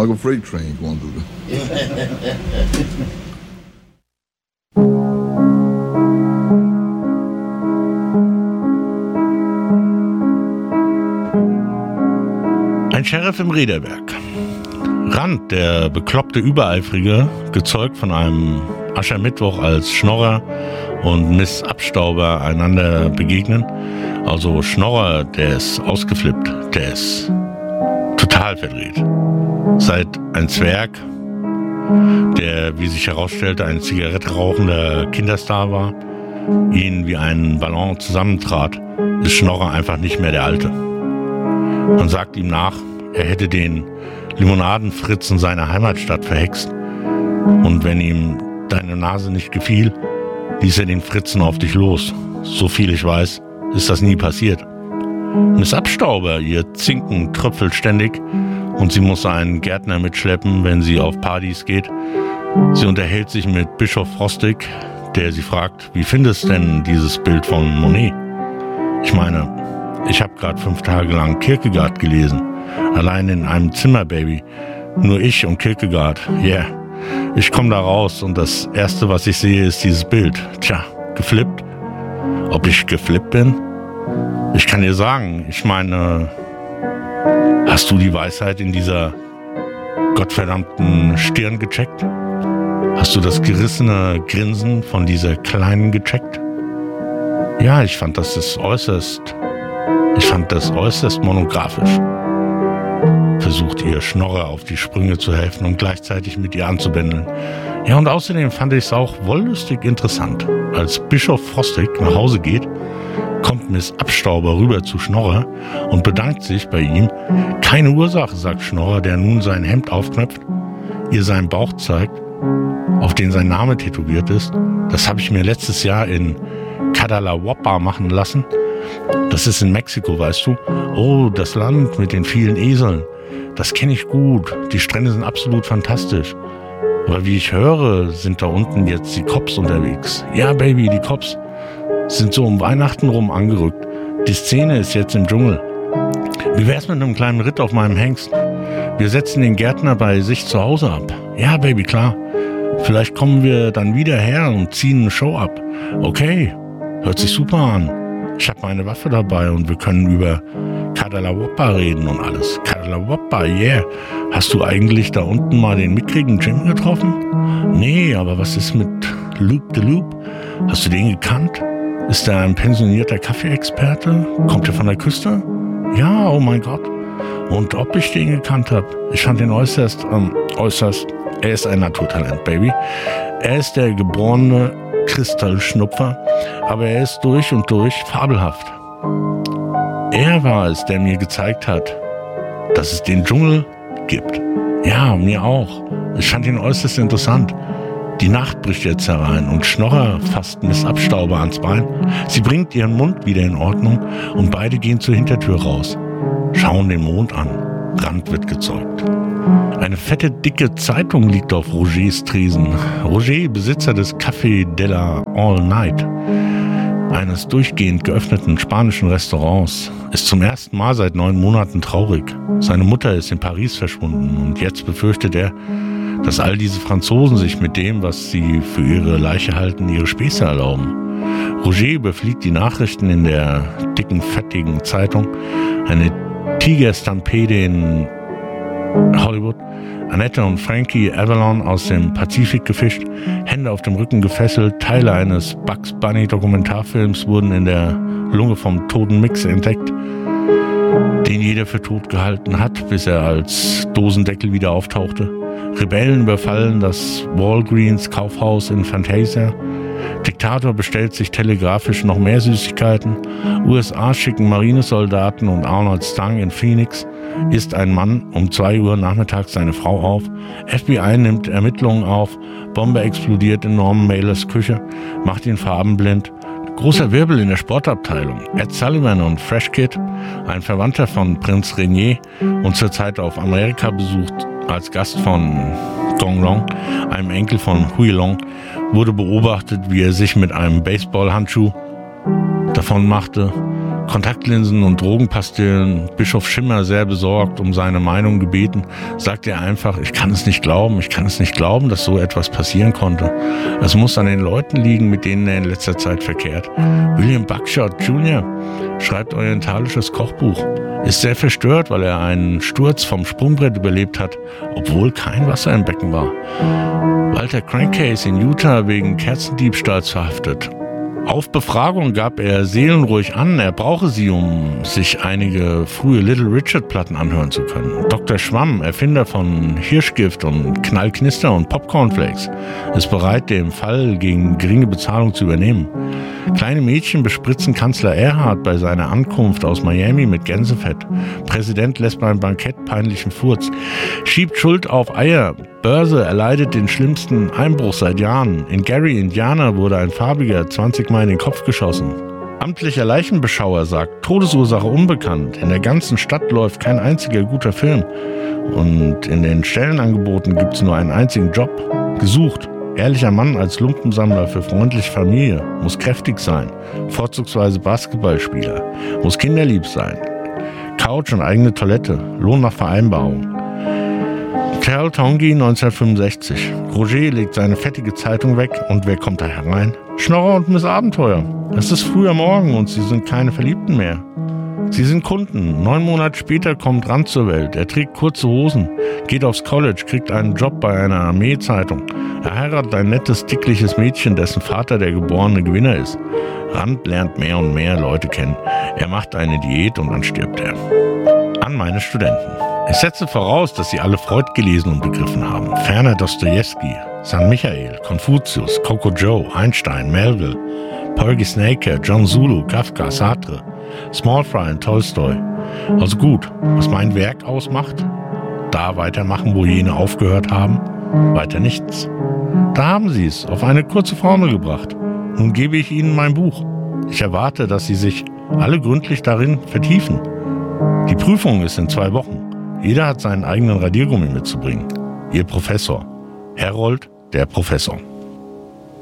like a freight train going through there. Ein Sheriff im Riederberg. Rand, der bekloppte Übereifrige, gezeugt von einem Aschermittwoch, als Schnorrer und Miss Abstauber einander begegnen. Also Schnorrer, der ist ausgeflippt, der ist total verdreht. Seit ein Zwerg, der, wie sich herausstellte, ein Zigarette rauchender Kinderstar war, ihn wie ein Ballon zusammentrat, ist Schnorrer einfach nicht mehr der Alte. Man sagt ihm nach, er hätte den Limonadenfritzen seiner Heimatstadt verhext. Und wenn ihm deine Nase nicht gefiel, ließ er den Fritzen auf dich los. So viel ich weiß, ist das nie passiert. Miss Abstauber, ihr Zinken tröpfelt ständig und sie muss einen Gärtner mitschleppen, wenn sie auf Partys geht. Sie unterhält sich mit Bischof Frostig, der sie fragt, wie findest denn dieses Bild von Monet? Ich meine, ich habe gerade 5 Tage lang Kierkegaard gelesen. Allein in einem Zimmer, Baby. Nur ich und Kierkegaard. Yeah. Ich komme da raus und das Erste, was ich sehe, ist dieses Bild. Tja, geflippt. Ob ich geflippt bin? Ich kann dir sagen, ich meine, hast du die Weisheit in dieser gottverdammten Stirn gecheckt? Hast du das gerissene Grinsen von dieser Kleinen gecheckt? Ja, ich fand das äußerst monografisch. Versucht ihr Schnorrer auf die Sprünge zu helfen und gleichzeitig mit ihr anzubändeln. Ja, und außerdem fand ich es auch wollüstig interessant. Als Bischof Frostig nach Hause geht, kommt Miss Abstauber rüber zu Schnorrer und bedankt sich bei ihm. Keine Ursache, sagt Schnorrer, der nun sein Hemd aufknöpft, ihr seinen Bauch zeigt, auf den sein Name tätowiert ist. Das habe ich mir letztes Jahr in Cadalahuapa machen lassen. Das ist in Mexiko, weißt du? Oh, das Land mit den vielen Eseln. Das kenne ich gut. Die Strände sind absolut fantastisch. Aber wie ich höre, sind da unten jetzt die Cops unterwegs. Ja, Baby, die Cops sind so um Weihnachten rum angerückt. Die Szene ist jetzt im Dschungel. Wie wär's mit einem kleinen Ritt auf meinem Hengst? Wir setzen den Gärtner bei sich zu Hause ab. Ja, Baby, klar. Vielleicht kommen wir dann wieder her und ziehen eine Show ab. Okay, hört sich super an. Ich habe meine Waffe dabei und wir können über Cadalahuapa reden und alles. Cadalahuapa, yeah. Hast du eigentlich da unten mal den mickrigen Jim getroffen? Nee, aber was ist mit Loop the Loop? Hast du den gekannt? Ist er ein pensionierter Kaffeeexperte? Kommt er von der Küste? Ja, oh mein Gott. Und ob ich den gekannt habe? Ich fand ihn äußerst. Er ist ein Naturtalent, Baby. Er ist der geborene Kristallschnupfer, aber er ist durch und durch fabelhaft. Er war es, der mir gezeigt hat, dass es den Dschungel gibt. Ja, mir auch. Ich fand ihn äußerst interessant. Die Nacht bricht jetzt herein und Schnorrer fasst Miss Abstauber ans Bein. Sie bringt ihren Mund wieder in Ordnung und beide gehen zur Hintertür raus, schauen den Mond an. Rand wird gezeugt. Eine fette, dicke Zeitung liegt auf Rogers Tresen. Roger, Besitzer des Café de la All Night, eines durchgehend geöffneten spanischen Restaurants, ist zum ersten Mal seit 9 Monaten traurig. Seine Mutter ist in Paris verschwunden und jetzt befürchtet er, dass all diese Franzosen sich mit dem, was sie für ihre Leiche halten, ihre Späße erlauben. Roger überfliegt die Nachrichten in der dicken, fettigen Zeitung. Eine Tigerstampede in Hollywood. Annette und Frankie Avalon aus dem Pazifik gefischt, Hände auf dem Rücken gefesselt, Teile eines Bugs Bunny Dokumentarfilms wurden in der Lunge vom toten Mix entdeckt, den jeder für tot gehalten hat, bis er als Dosendeckel wieder auftauchte. Rebellen überfallen das Walgreens Kaufhaus in Fantasia. Diktator bestellt sich telegrafisch noch mehr Süßigkeiten. USA schicken Marinesoldaten und Arnold Stang in Phoenix. Isst ein Mann um 2 Uhr nachmittags seine Frau auf. FBI nimmt Ermittlungen auf. Bombe explodiert in Norman Mailers Küche, macht ihn farbenblind. Großer Wirbel in der Sportabteilung. Ed Sullivan und Fresh Kid, ein Verwandter von Prinz Renier und zurzeit auf Amerika besucht als Gast von Gong Long, einem Enkel von Hui Long, wurde beobachtet, wie er sich mit einem Baseballhandschuh davon machte. Kontaktlinsen und Drogenpastillen, Bischof Schimmer sehr besorgt um seine Meinung gebeten, sagt er einfach, ich kann es nicht glauben, dass so etwas passieren konnte. Es muss an den Leuten liegen, mit denen er in letzter Zeit verkehrt. William Buckshot Jr. schreibt orientalisches Kochbuch, ist sehr verstört, weil er einen Sturz vom Sprungbrett überlebt hat, obwohl kein Wasser im Becken war. Walter Crankcase in Utah wegen Kerzendiebstahls verhaftet. Auf Befragung gab er seelenruhig an, er brauche sie, um sich einige frühe Little Richard-Platten anhören zu können. Dr. Schwamm, Erfinder von Hirschgift und Knallknister und Popcornflakes, ist bereit, den Fall gegen geringe Bezahlung zu übernehmen. Kleine Mädchen bespritzen Kanzler Erhard bei seiner Ankunft aus Miami mit Gänsefett. Präsident lässt beim Bankett peinlichen Furz. Schiebt Schuld auf Eier. Börse erleidet den schlimmsten Einbruch seit Jahren. In Gary, Indiana, wurde ein Farbiger 20 Mal in den Kopf geschossen. Amtlicher Leichenbeschauer sagt, Todesursache unbekannt. In der ganzen Stadt läuft kein einziger guter Film. Und in den Stellenangeboten gibt es nur einen einzigen Job. Gesucht. Ehrlicher Mann als Lumpensammler für freundliche Familie. Muss kräftig sein. Vorzugsweise Basketballspieler. Muss kinderlieb sein. Couch und eigene Toilette. Lohn nach Vereinbarung. Hotel Tongi 1965. Roger legt seine fettige Zeitung weg und wer kommt da herein? Schnorrer und Miss Abenteuer. Es ist früher Morgen und sie sind keine Verliebten mehr. Sie sind Kunden. 9 Monate später kommt Rand zur Welt. Er trägt kurze Hosen, geht aufs College, kriegt einen Job bei einer Armeezeitung. Er heiratet ein nettes, dickliches Mädchen, dessen Vater der geborene Gewinner ist. Rand lernt mehr und mehr Leute kennen. Er macht eine Diät und dann stirbt er. An meine Studenten. Ich setze voraus, dass sie alle Freud gelesen und begriffen haben. Ferner Dostojewski, San Michael, Konfuzius, Coco Joe, Einstein, Melville, Porgy Snaker, John Zulu, Kafka, Sartre, Small Fry und Tolstoi. Also gut, was mein Werk ausmacht? Da weitermachen, wo jene aufgehört haben? Weiter nichts. Da haben sie es, auf eine kurze Formel gebracht. Nun gebe ich ihnen mein Buch. Ich erwarte, dass sie sich alle gründlich darin vertiefen. Die Prüfung ist in 2 Wochen. Jeder hat seinen eigenen Radiergummi mitzubringen. Ihr Professor. Herold, der Professor.